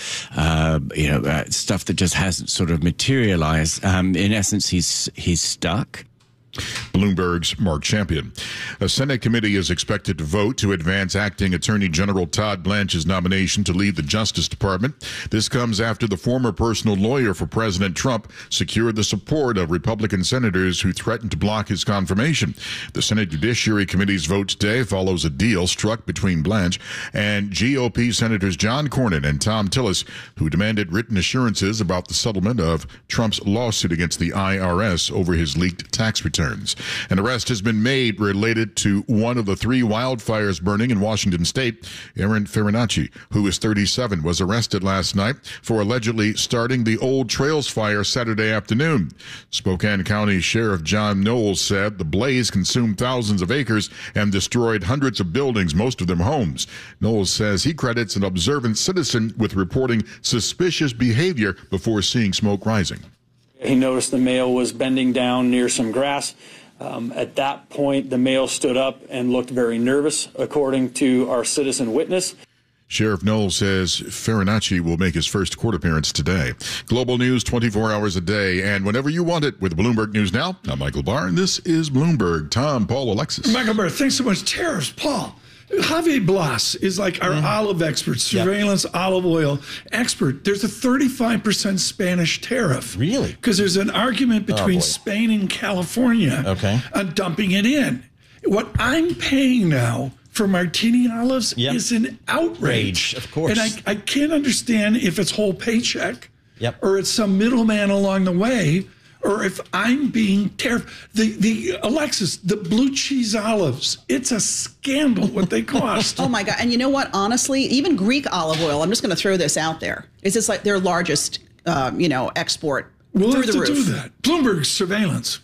stuff that just hasn't sort of materialized. In essence, he's stuck. Bloomberg's Mark Champion. A Senate committee is expected to vote to advance acting Attorney General Todd Blanche's nomination to lead the Justice Department. This comes after the former personal lawyer for President Trump secured the support of Republican senators who threatened to block his confirmation. The Senate Judiciary Committee's vote today follows a deal struck between Blanche and GOP Senators John Cornyn and Thom Tillis, who demanded written assurances about the settlement of Trump's lawsuit against the IRS over his leaked tax returns. An arrest has been made related to one of the 3 wildfires burning in Washington state. Aaron Farinacci, who is 37, was arrested last night for allegedly starting the Old Trails fire Saturday afternoon. Spokane County Sheriff John Knowles said the blaze consumed thousands of acres and destroyed hundreds of buildings, most of them homes. Knowles says he credits an observant citizen with reporting suspicious behavior before seeing smoke rising. He noticed the male was bending down near some grass. At that point, the male stood up and looked very nervous, according to our citizen witness. Sheriff Knowles says Farinacci will make his first court appearance today. Global news 24 hours a day and whenever you want it with Bloomberg News Now. I'm Michael Barr, and this is Bloomberg. Tom, Paul, Alexis. Michael Barr, thanks so much. Tariffs, Paul. Javier Blas is like our olive expert, surveillance olive oil expert. There's a 35% Spanish tariff. Really? Because there's an argument between Spain and California on dumping it in. What I'm paying now for martini olives is an outrage. Of course. And I can't understand if it's whole paycheck or it's some middleman along the way, or if I'm being tariffed. The Alexis, the blue cheese olives, it's a scandal what they cost. Oh my God. And you know what? Honestly, even Greek olive oil, I'm just going to throw this out there, is just like their largest, export we'll through have the to roof. do that. Bloomberg surveillance.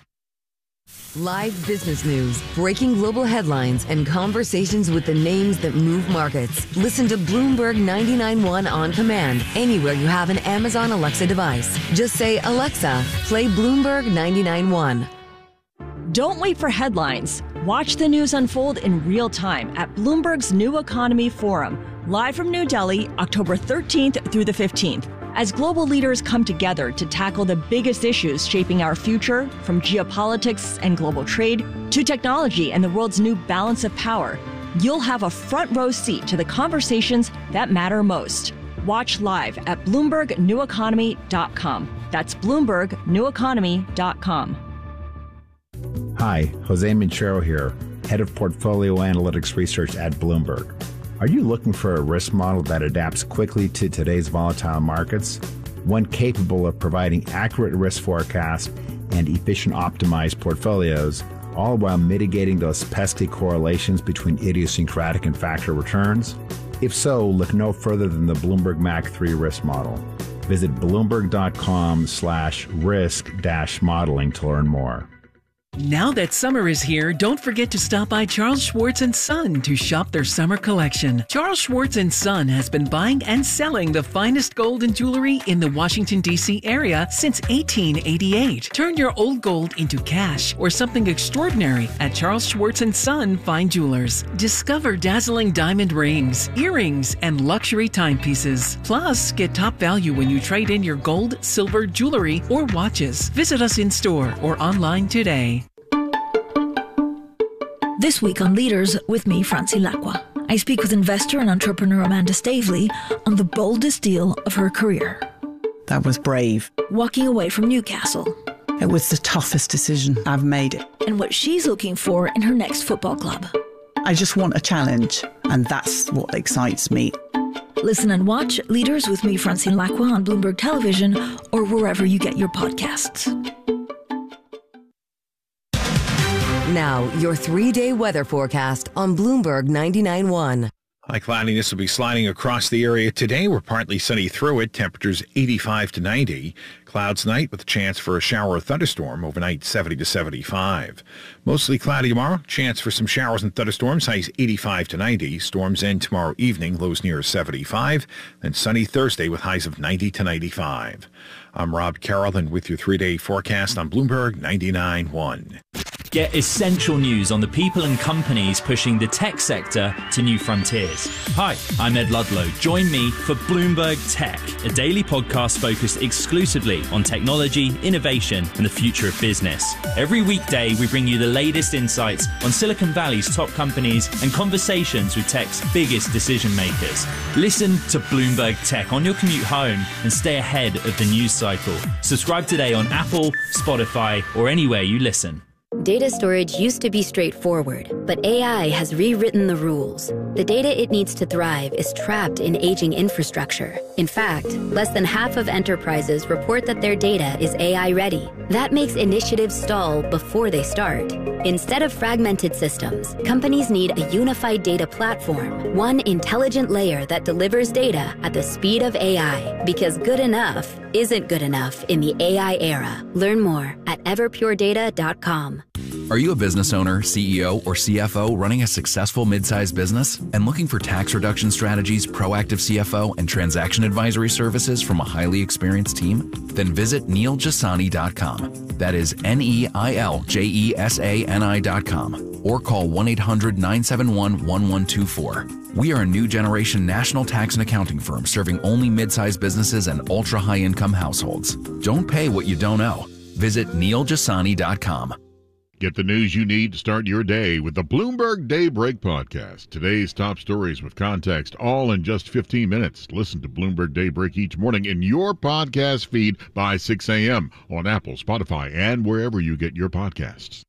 Live business news, breaking global headlines, and conversations with the names that move markets. Listen to Bloomberg 99.1 on command anywhere you have an Amazon Alexa device. Just say, Alexa, play Bloomberg 99.1. Don't wait for headlines. Watch the news unfold in real time at Bloomberg's New Economy Forum, live from New Delhi, October 13th through the 15th. As global leaders come together to tackle the biggest issues shaping our future, from geopolitics and global trade to technology and the world's new balance of power, you'll have a front row seat to the conversations that matter most. Watch live at BloombergNewEconomy.com. That's BloombergNewEconomy.com. Hi, Jose Minchero here, Head of Portfolio Analytics Research at Bloomberg. Are you looking for a risk model that adapts quickly to today's volatile markets? One capable of providing accurate risk forecasts and efficient optimized portfolios, all while mitigating those pesky correlations between idiosyncratic and factor returns? If so, look no further than the Bloomberg Mac 3 risk model. Visit Bloomberg.com/risk-modeling to learn more. Now that summer is here, don't forget to stop by Charles Schwartz & Son to shop their summer collection. Charles Schwartz & Son has been buying and selling the finest gold and jewelry in the Washington, D.C. area since 1888. Turn your old gold into cash or something extraordinary at Charles Schwartz & Son Fine Jewelers. Discover dazzling diamond rings, earrings, and luxury timepieces. Plus, get top value when you trade in your gold, silver, jewelry, or watches. Visit us in store or online today. This week on Leaders with me, Francine Lacqua. I speak with investor and entrepreneur Amanda Stavely on the boldest deal of her career. That was brave. Walking away from Newcastle. It was the toughest decision I've made. And what she's looking for in her next football club. I just want a challenge, and that's what excites me. Listen and watch Leaders with me, Francine Lacqua, on Bloomberg Television or wherever you get your podcasts. Now, your 3-day weather forecast on Bloomberg 99.1. High cloudiness will be sliding across the area today. We're partly sunny through it. Temperatures 85 to 90. Clouds tonight with a chance for a shower or thunderstorm. Overnight 70 to 75. Mostly cloudy tomorrow. Chance for some showers and thunderstorms. Highs 85 to 90. Storms end tomorrow evening. Lows near 75. Then sunny Thursday with highs of 90 to 95. I'm Rob Carroll, and with your 3-day forecast on Bloomberg 99.1. Get essential news on the people and companies pushing the tech sector to new frontiers. Hi, I'm Ed Ludlow. Join me for Bloomberg Tech, a daily podcast focused exclusively on technology, innovation, and the future of business. Every weekday, we bring you the latest insights on Silicon Valley's top companies and conversations with tech's biggest decision makers. Listen to Bloomberg Tech on your commute home and stay ahead of the news cycle. Subscribe today on Apple, Spotify, or anywhere you listen. Data storage used to be straightforward, but AI has rewritten the rules. The data it needs to thrive is trapped in aging infrastructure. In fact, less than half of enterprises report that their data is AI ready. That makes initiatives stall before they start. Instead of fragmented systems, companies need a unified data platform, one intelligent layer that delivers data at the speed of AI, because good enough isn't good enough in the AI era. Learn more at everpuredata.com. Are you a business owner, CEO, or CFO running a successful mid-sized business and looking for tax reduction strategies, proactive CFO, and transaction advisory services from a highly experienced team? Then visit NeilJasani.com. That is NeilJesani.com. Or call 1-800-971-1124. We are a new generation national tax and accounting firm serving only mid-sized businesses and ultra-high income households. Don't pay what you don't owe. Visit NeilJasani.com. Get the news you need to start your day with the Bloomberg Daybreak Podcast. Today's top stories with context, all in just 15 minutes. Listen to Bloomberg Daybreak each morning in your podcast feed by 6 a.m. on Apple, Spotify, and wherever you get your podcasts.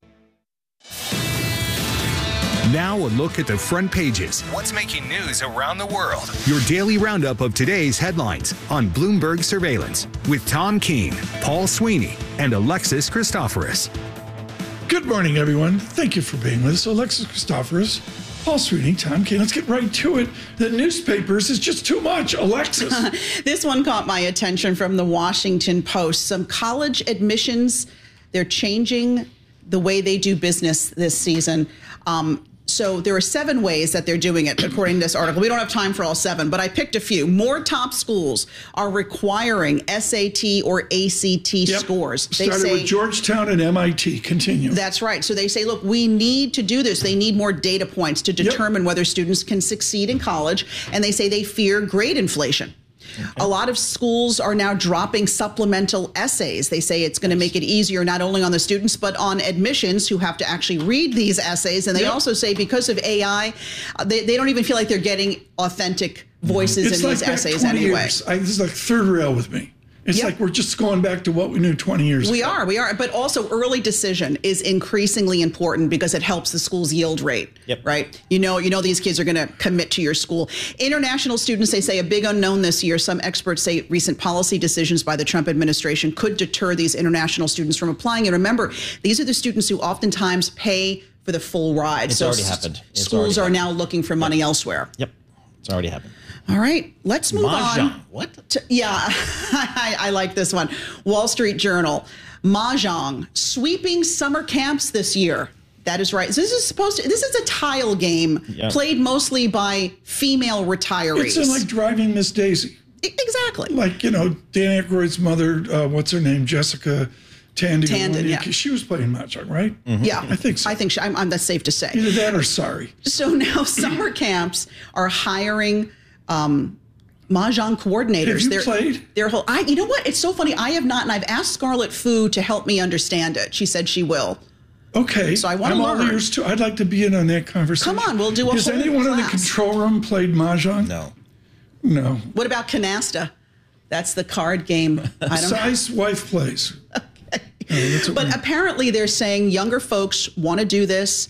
Now a look at the front pages. What's making news around the world? Your daily roundup of today's headlines on Bloomberg Surveillance with Tom Keene, Paul Sweeney, and Alexis Christoforous. Good morning, everyone. Thank you for being with us. Alexis Christoforous, Paul Sweeney, Tom Keene. Let's get right to it. The newspapers is just too much. Alexis. This one caught my attention from the Washington Post. Some college admissions, they're changing the way they do business this season. So there are 7 ways that they're doing it, according to this article. We don't have time for all 7, but I picked a few. More top schools are requiring SAT or ACT scores. They started with Georgetown and MIT. Continue. That's right. So they say, look, we need to do this. They need more data points to determine whether students can succeed in college. And they say they fear grade inflation. A lot of schools are now dropping supplemental essays. They say it's going to make it easier not only on the students, but on admissions who have to actually read these essays. And they also say because of AI, they don't even feel like they're getting authentic voices in these essays anyway. This is like third rail with me. It's like we're just going back to what we knew 20 years ago. We are. But also early decision is increasingly important because it helps the school's yield rate, right? You know these kids are going to commit to your school. International students, they say, a big unknown this year. Some experts say recent policy decisions by the Trump administration could deter these international students from applying. And remember, these are the students who oftentimes pay for the full ride. It's already happened. Schools are now looking for money elsewhere. Yep. It's already happened. All right, let's move Mahjong. on. What? I like this one. Wall Street Journal. Mahjong sweeping summer camps this year. That is right. So this is a tile game played mostly by female retirees. It's like Driving Miss Daisy. Exactly. Like, Dan Aykroyd's mother, what's her name? Jessica Tandon, she was playing Mahjong, right? Yeah, I think so. That's safe to say. Either that or sorry. So now summer camps are hiring Mahjong coordinators. Have you played? You know what? It's so funny. I have not, and I've asked Scarlet Fu to help me understand it. She said she will. Okay. So I want to learn. I'm all ears too. I'd like to be in on that conversation. Come on, we'll do a Has whole anyone in the class. control room played Mahjong? No. What about Canasta? That's the card game. Sai's wife plays. But apparently they're saying younger folks want to do this.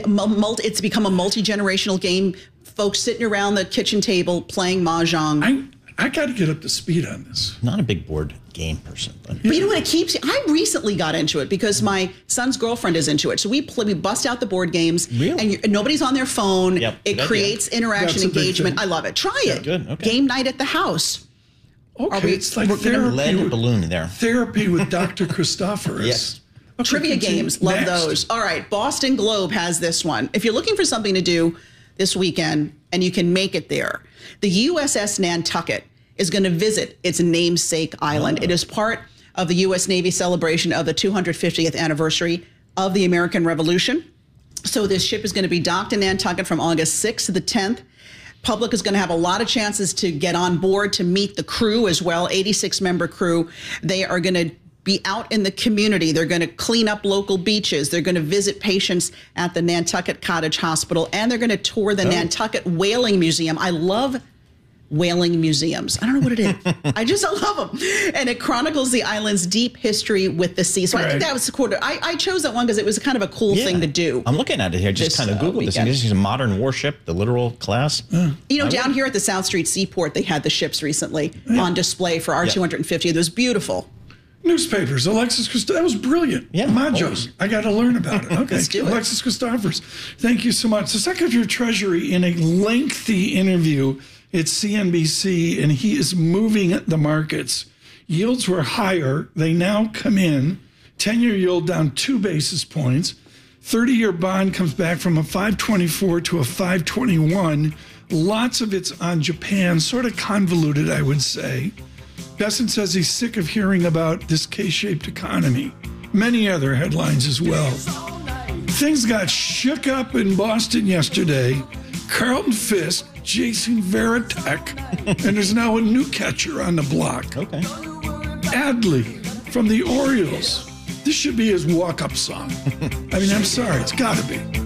It's become a multi-generational game. Folks sitting around the kitchen table playing Mahjong. I got to get up to speed on this. Not a big board game person. But you know what? I recently got into it because my son's girlfriend is into it. So we bust out the board games. Really? And nobody's on their phone. It good creates interaction, engagement. I love it. Try it. Good. Okay. Game night at the house. Okay, it's like therapy. Lead balloon there. Therapy with Dr. Christoforous. Yes. Okay, Trivia games. Love those. All right. Boston Globe has this one. If you're looking for something to do this weekend and you can make it there, the USS Nantucket is going to visit its namesake island. It is part of the U.S. Navy celebration of the 250th anniversary of the American Revolution. So this ship is going to be docked in Nantucket from August 6th to the 10th. Public is going to have a lot of chances to get on board to meet the crew as well, 86-member crew. They are going to be out in the community. They're going to clean up local beaches. They're going to visit patients at the Nantucket Cottage Hospital, and they're going to tour the Nantucket Whaling Museum. I love whaling museums. I don't know what it is. I love them. And it chronicles the island's deep history with the sea. So I think that was the quarter. I chose that one because it was kind of a cool thing to do. I'm looking at it here. Just kind of Googled this. This is a modern warship, the literal class. Down here at the South Street Seaport, they had the ships recently on display for R250. It was beautiful. Newspapers. Alexis Christoforous. That was brilliant. Yeah. Mahjong. I got to learn about it. Okay. Let's do it. Alexis Christoforous. Thank you so much. The Secretary of Treasury, in a lengthy interview, it's CNBC, and he is moving the markets. Yields were higher. They now come in. 10-year yield down 2 basis points. 30-year bond comes back from a 524 to a 521. Lots of it's on Japan, sort of convoluted, I would say. Bessent says he's sick of hearing about this K-shaped economy. Many other headlines as well. Things got shook up in Boston yesterday. Carlton Fisk, Jason Varitek, and there's now a new catcher on the block. Okay. Adley from the Orioles. This should be his walk-up song. I mean, I'm sorry, it's got to be.